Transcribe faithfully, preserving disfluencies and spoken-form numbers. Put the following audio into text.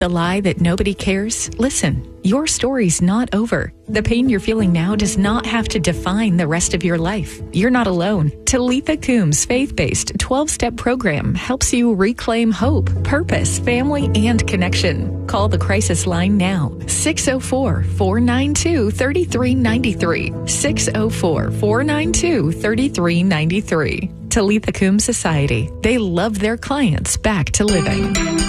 The lie that nobody cares? Listen, your story's not over. The pain you're feeling now does not have to define the rest of your life. You're not alone. Talitha Coombs' faith-based twelve-step program helps you reclaim hope, purpose, family, and connection. Call the crisis line now. six oh four, four nine two, three three nine three. six oh four, four nine two, three three nine three. Talitha Coombs Society. They love their clients back to living.